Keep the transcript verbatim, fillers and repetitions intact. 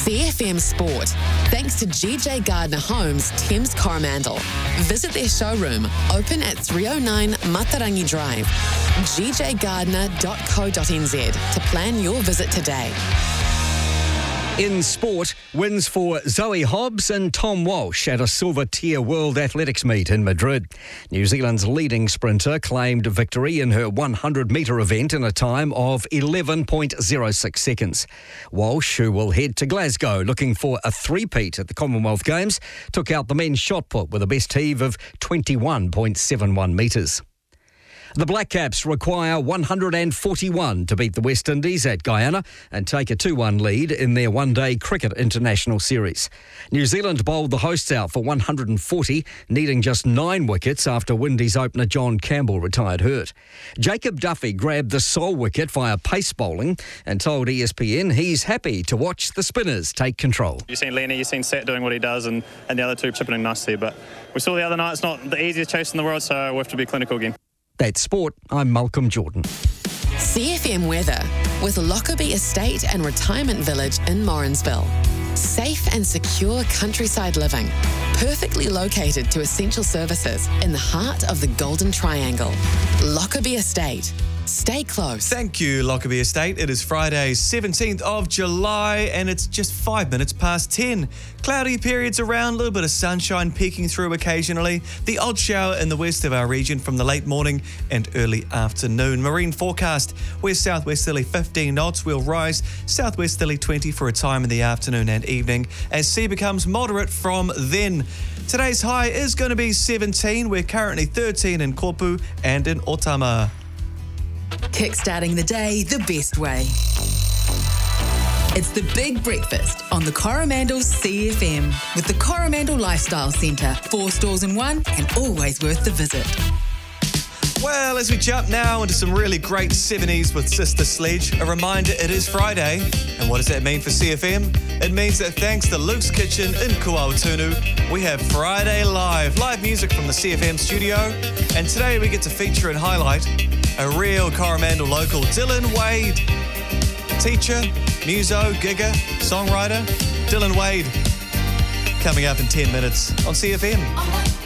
C F M Sport, thanks to G J Gardner Homes, Thames Coromandel. Visit their showroom, open at three oh nine Matarangi Drive, g j gardner dot co dot n z to plan your visit today. In sport, wins for Zoe Hobbs and Tom Walsh at a silver tier World Athletics meet in Madrid. New Zealand's leading sprinter claimed victory in her one hundred metre event in a time of eleven point oh six seconds. Walsh, who will head to Glasgow looking for a three-peat at the Commonwealth Games, took out the men's shot put with a best heave of twenty-one point seven one metres. The Black Caps require one hundred forty-one to beat the West Indies at Guyana and take a two one lead in their one-day cricket international series. New Zealand bowled the hosts out for one hundred forty, needing just nine wickets after Windies opener John Campbell retired hurt. Jacob Duffy grabbed the sole wicket via pace bowling and told E S P N he's happy to watch the spinners take control. You've seen Lenny, you've seen Sat doing what he does, and, and the other two chipping in nicely, but we saw the other night it's not the easiest chase in the world, so we have to be clinical again. That's sport. I'm Malcolm Jordan. C F M weather with Lockerbie Estate and Retirement Village in Morrinsville. Safe and secure countryside living, perfectly located to essential services in the heart of the Golden Triangle. Lockerbie Estate. Stay close. Thank you, Lockerbie Estate. It is Friday, seventeenth of July, and it's just five minutes past ten. Cloudy periods around, a little bit of sunshine peeking through occasionally. The odd shower in the west of our region from the late morning and early afternoon. Marine forecast, west southwesterly fifteen knots. We'll rise southwesterly twenty for a time in the afternoon and evening as sea becomes moderate from then. Today's high is going to be seventeen. We're currently thirteen in Kopu and in Otama. Kickstarting the day the best way. It's the Big Breakfast on the Coromandel C F M with the Coromandel Lifestyle Centre. Four stores in one and always worth the visit. Well, as we jump now into some really great seventies with Sister Sledge, a reminder it is Friday. And what does that mean for C F M? It means that thanks to Luke's Kitchen in Kuaotunu, we have Friday Live, live music from the C F M studio. And today we get to feature and highlight a real Coromandel local, Dylan Wade. Teacher, muso, gigger, songwriter, Dylan Wade. Coming up in ten minutes on C F M.